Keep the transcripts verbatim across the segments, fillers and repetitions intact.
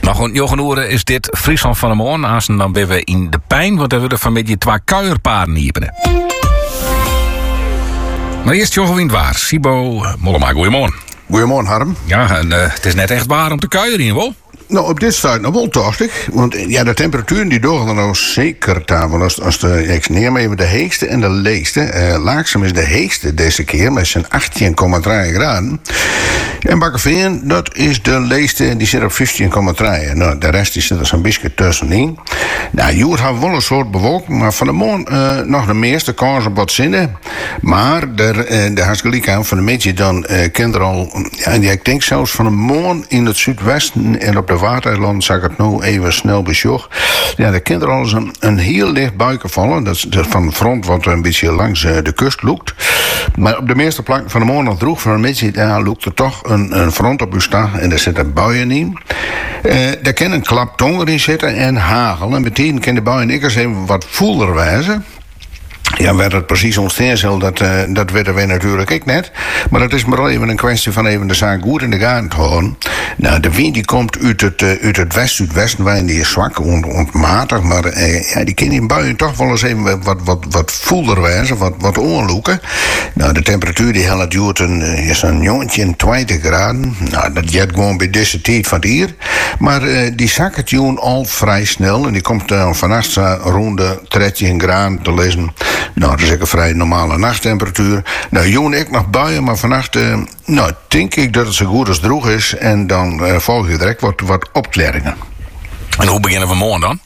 Maar goed, Jochen Oeren is dit Friesland van de Moorn. Als dan ben we in de pijn, want dan willen we van beetje twee kuierpaarden hier. Maar eerst Jochen Windwaar, Sibo Mollema, goeiemorgen. Goeiemorgen, Harm. Ja, en uh, het is net echt waar om te kuieren in, wel? Nou, op dit staat nog wel tochtig. Want ja, de temperaturen die dogen er nou zeker aan. Want als, als de, ik neem even de heegste en de leegste. Uh, Laaksem is de heegste deze keer met zijn achttien komma drie graden. En Bakkeveen, dat is de leegste, die zit op vijftien komma drie. Nou, de rest die zit er zo'n beetje tussenin. Nou, Joert had wel een soort bewolking, maar van de morgen uh, nog de meeste kans op wat zinnen. Maar de, uh, de hartstikke aan van de beetje dan uh, kinderen al. Ja, ik denk zelfs van de morgen in het zuidwesten en op de Waterland zag ik het nou even snel besjocht. Ja, de kinderen al eens een, een heel licht buiken vallen. Dat is, dat is van de front wat een beetje langs uh, de kust loopt. Maar op de meeste plekken van de morgen nog droeg van een beetje, ja, loopt er toch een, een front op uw stad en er zitten buien in. Uh, daar kan een klap tonger in zitten en hagel. En meteen kan de buien ik eens even wat voeler wijzen. Ja, werd het precies ontstaan, dat, uh, dat weten wij natuurlijk ook net. Maar dat is maar even een kwestie van even de zaak goed in de gaten te houden. Nou, de wind die komt uit het, uh, uit het west-zuidwesten, waarin die is zwak, on, onmatig. Maar uh, ja, die kan in buien toch wel eens even wat, wat, wat voelder wijzen, wat, wat oorloeken. Nou, de temperatuur die hele duurt een, is een jongetje in twintig graden. Nou, dat jet gewoon bij deze tijd van hier. Maar uh, die zakt het jongen al vrij snel. En die komt uh, vannacht rond de dertien graden te lezen. Nou, dat is ook een vrij normale nachttemperatuur. Nou, jongen, ik nog buien, maar vannacht uh, nou, denk ik dat het zo goed als droog is. En dan uh, volg je direct wat, wat opklaringen. En hoe beginnen we morgen dan?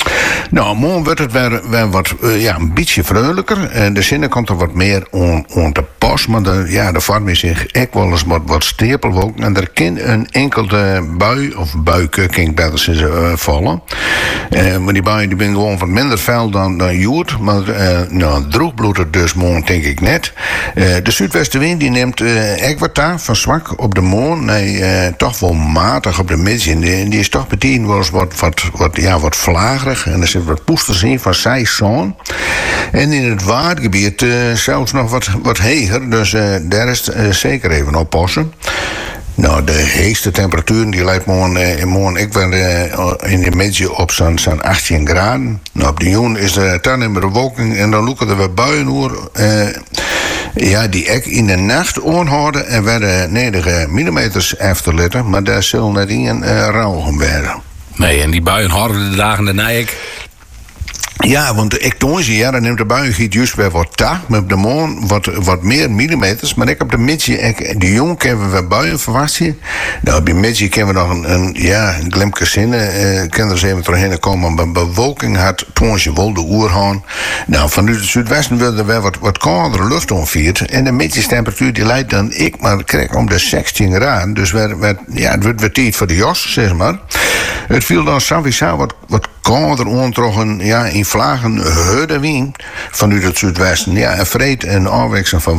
Nou, morgen wordt het weer, weer wat, uh, ja, een beetje vrolijker. En de zinnen komt er wat meer on, on te pas. Maar de, ja, de vorm is zich echt wel eens wat, wat stapelwolken. En er kan een enkele bui, of buiken, kan ik beter zeggen, uh, vallen. Uh, maar die buien die zijn gewoon wat minder fel dan, dan joert. Maar uh, nou, droog bloedt het dus morgen, denk ik net. Uh, de zuidwestenwind die neemt uh, echt wat aan, van zwak op de morgen. Nee, uh, toch wel matig op de middag. En die, die is toch meteen wel eens wat, wat, wat, ja, wat vlagerig. En er zit wat poesters in van Saison. En in het waardgebied uh, zelfs nog wat, wat heger. Dus uh, daar is uh, zeker even oppassen. Nou, de heegste temperatuur die lijkt morgen, uh, morgen ik ben uh, in de middag op zo'n achttien graden. Nou, op de Joen is er dan in de bewolking en dan loeken er weer buien door. Uh, ja, die ek in de nacht aanhouden en werden negen millimeters afterlitten, maar daar zullen net in een uh, rauw werden. Nee, en die buien houden de dagen daarna ik. Ja, want ik toon ze, ja, dan neemt de buiengiet juist weer wat taak, maar op de morgen wat, wat meer millimeters. Maar ik op de middag, de jong kunnen we weer buien verwachten. Nou, op de middag kunnen we nog een, een ja, een glimpje zinnen. Uh, kunnen er eens even doorheen komen, maar bewolking had toon ze wel de oerhaan. Nou, vanuit het zuidwesten wilde er weer wat, wat koudere lucht omvierd. En de middagstemperatuur die leidt dan ik, maar krijg om de zestien graden. Dus werd, werd, ja, het wordt weer tijd voor de jas, zeg maar. Het viel dan sowieso wat, wat kouder ontrokken, ja, in vlagen hudde wien vanuit het zuidwesten. Ja, en vreed en afwisselen van